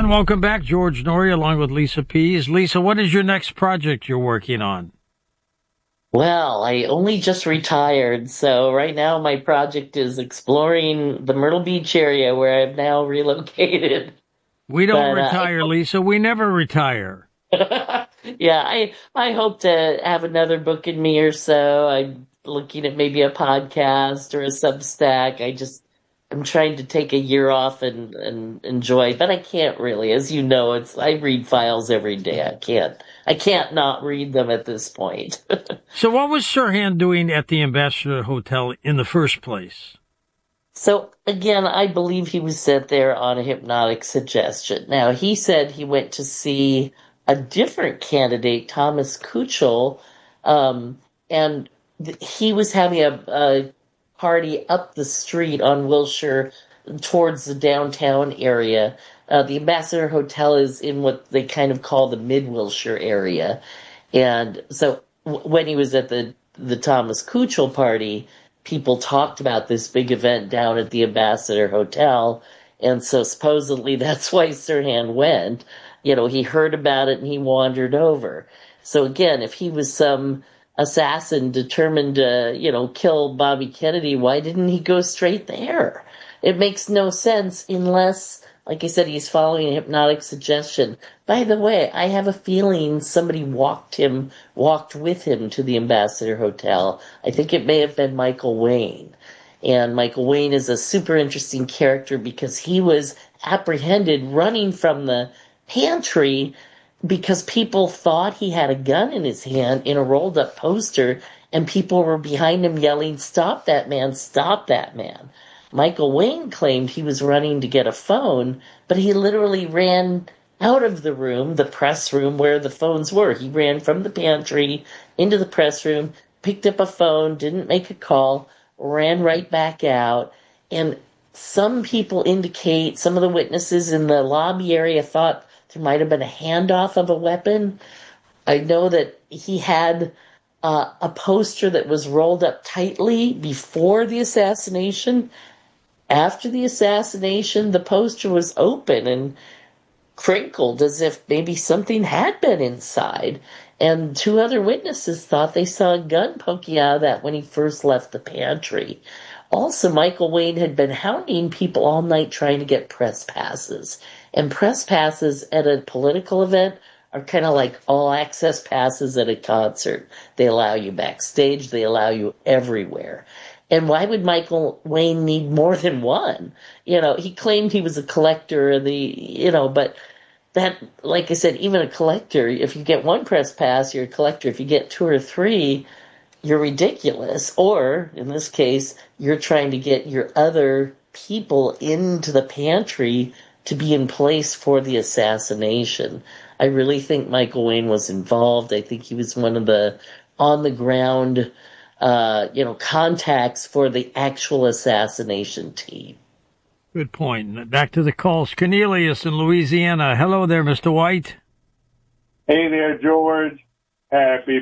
gentlemen, welcome back. George Noory along with Lisa Pease. Lisa, what is your next project you're working on? Well, I only just retired, so right now my project is exploring the Myrtle Beach area where I've now relocated. We don't But retire, Lisa. We never retire. yeah, I hope to have another book in me or so. I'm looking at maybe a podcast or a Substack. I'm trying to take a year off and enjoy, but I can't really. As you know, I read files every day. I can't not read them at this point. So what was Sirhan doing at the Ambassador Hotel in the first place? So again, I believe he was sent there on a hypnotic suggestion. Now, he said he went to see a different candidate, Thomas Kuchel, and he was having a party up the street on Wilshire towards the downtown area. The Ambassador Hotel is in what they kind of call the Mid-Wilshire area. And so when he was at the Thomas Kuchel party, people talked about this big event down at the Ambassador Hotel. And so supposedly that's why Sirhan went. You know, he heard about it and he wandered over. So again, if he was some assassin determined to, kill Bobby Kennedy, why didn't he go straight there? It makes no sense unless, like I said, he's following a hypnotic suggestion. By the way, I have a feeling somebody walked with him to the Ambassador Hotel. I think it may have been Michael Wayne. And Michael Wayne is a super interesting character because he was apprehended running from the pantry because people thought he had a gun in his hand in a rolled up poster, and people were behind him yelling, "Stop that man, stop that man." Michael Wayne claimed he was running to get a phone, but he literally ran out of the room, the press room where the phones were. He ran from the pantry into the press room, picked up a phone, didn't make a call, ran right back out. And some people indicate, some of the witnesses in the lobby area thought there might have been a handoff of a weapon. I know that he had a poster that was rolled up tightly before the assassination. After the assassination, the poster was open and crinkled as if maybe something had been inside. And two other witnesses thought they saw a gun poking out of that when he first left the pantry. Also, Michael Wayne had been hounding people all night trying to get press passes. And press passes at a political event are kind of like all access passes at a concert. They allow you backstage. They allow you everywhere. And why would Michael Wayne need more than one? He claimed he was a collector but that, like I said, even a collector, if you get one press pass, you're a collector. If you get two or three, you're ridiculous. Or, in this case, you're trying to get your other people into the pantry to be in place for the assassination. I really think Michael Wayne was involved. I think he was one of the on-the-ground contacts for the actual assassination team. Good point. Back to the calls. Cornelius in Louisiana. Hello there, Mr. White. Hey there, George. Happy